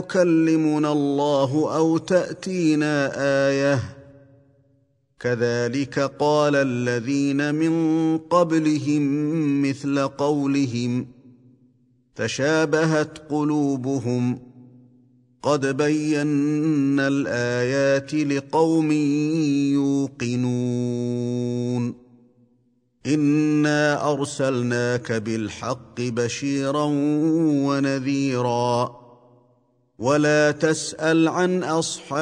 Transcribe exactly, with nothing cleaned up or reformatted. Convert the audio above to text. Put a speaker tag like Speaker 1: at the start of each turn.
Speaker 1: يكلمنا الله أو تأتينا آية كذلك قال الذين من قبلهم مثل قولهم تشابهت قلوبهم قد بينا الآيات لقوم يوقنون إنا أرسلناك بالحق بشيرا ونذيرا ولا تسأل عن أصحاب